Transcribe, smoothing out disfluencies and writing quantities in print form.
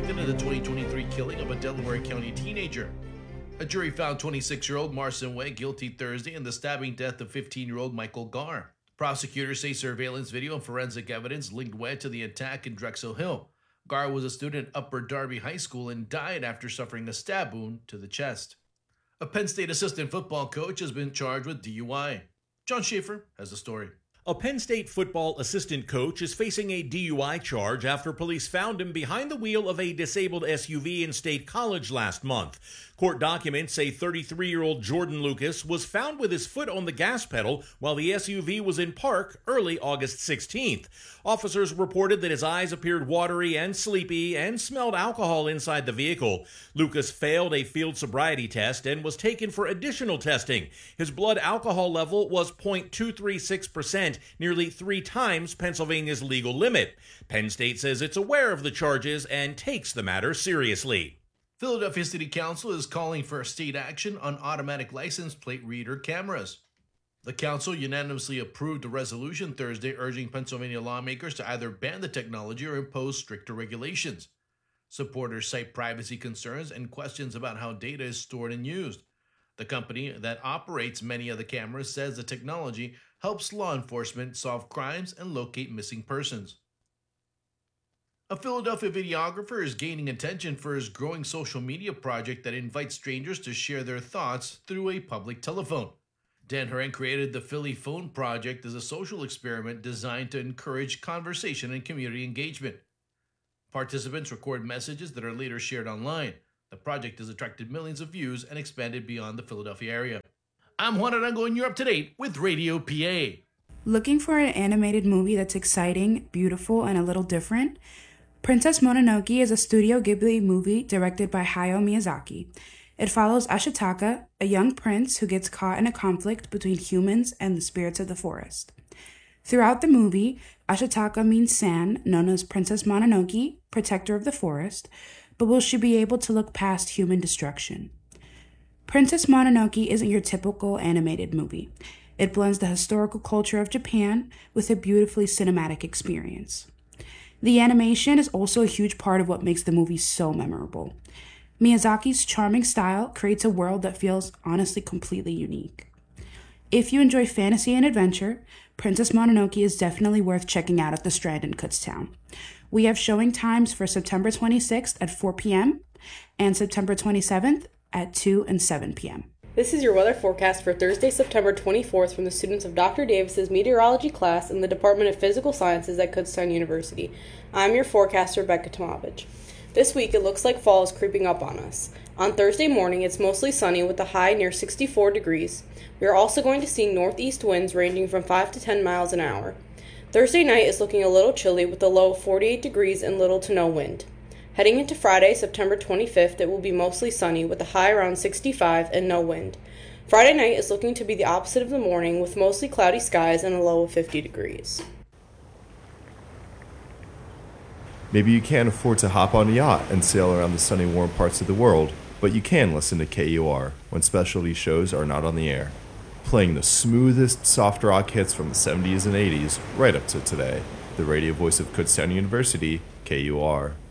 convicted in the 2023 killing of a Delaware County teenager. A jury found 26-year-old Marcin Way guilty Thursday in the stabbing death of 15-year-old Michael Gar. Prosecutors say surveillance video and forensic evidence linked Way to the attack in Drexel Hill. Gar was a student at Upper Darby High School and died after suffering a stab wound to the chest. A Penn State assistant football coach has been charged with DUI. John Schaefer has the story. A Penn State football assistant coach is facing a DUI charge after police found him behind the wheel of a disabled SUV in State College last month. Court documents say 33-year-old Jordan Lucas was found with his foot on the gas pedal while the SUV was in park early August 16th. Officers reported that his eyes appeared watery and sleepy and smelled alcohol inside the vehicle. Lucas failed a field sobriety test and was taken for additional testing. His blood alcohol level was 0.236%, nearly 3 times Pennsylvania's legal limit. Penn State says it's aware of the charges and takes the matter seriously. Philadelphia City Council is calling for state action on automatic license plate reader cameras. The council unanimously approved a resolution Thursday urging Pennsylvania lawmakers to either ban the technology or impose stricter regulations. Supporters cite privacy concerns and questions about how data is stored and used. The company that operates many of the cameras says the technology helps law enforcement solve crimes and locate missing persons. A Philadelphia videographer is gaining attention for his growing social media project that invites strangers to share their thoughts through a public telephone. Dan Horan created the Philly Phone Project as a social experiment designed to encourage conversation and community engagement. Participants record messages that are later shared online. The project has attracted millions of views and expanded beyond the Philadelphia area. I'm Juan Arango and you're up to date with Radio PA. Looking for an animated movie that's exciting, beautiful, and a little different? Princess Mononoke is a Studio Ghibli movie directed by Hayao Miyazaki. It follows Ashitaka, a young prince who gets caught in a conflict between humans and the spirits of the forest. Throughout the movie, Ashitaka means San, known as Princess Mononoke, protector of the forest, but will she be able to look past human destruction? Princess Mononoke isn't your typical animated movie. It blends the historical culture of Japan with a beautifully cinematic experience. The animation is also a huge part of what makes the movie so memorable. Miyazaki's charming style creates a world that feels honestly completely unique. If you enjoy fantasy and adventure, Princess Mononoke is definitely worth checking out at the Strand in Kutztown. We have showing times for September 26th at 4 p.m. and September 27th at 2 and 7 p.m. This is your weather forecast for Thursday, September 24th from the students of Dr. Davis's meteorology class in the Department of Physical Sciences at Kutztown University. I'm your forecaster, Rebecca Tomovich. This week, it looks like fall is creeping up on us. On Thursday morning, it's mostly sunny with a high near 64 degrees. We are also going to see northeast winds ranging from 5 to 10 miles an hour. Thursday night is looking a little chilly with a low of 48 degrees and little to no wind. Heading into Friday, September 25th, it will be mostly sunny with a high around 65 and no wind. Friday night is looking to be the opposite of the morning with mostly cloudy skies and a low of 50 degrees. Maybe you can't afford to hop on a yacht and sail around the sunny, warm parts of the world, but you can listen to KUR when specialty shows are not on the air. Playing the smoothest soft rock hits from the 70s and 80s right up to today. The radio voice of Kutztown University, KUR.